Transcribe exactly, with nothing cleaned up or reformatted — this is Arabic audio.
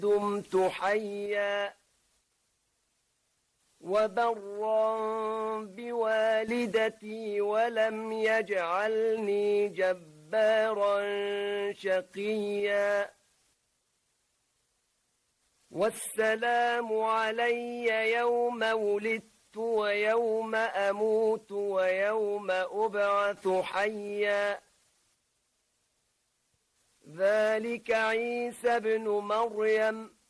دمت حيا وبرا بوالدتي ولم يجعلني جبارا شقيا والسلام علي يوم ولدت ويوم أموت ويوم أبعث حيا ذلك عيسى ابن مريم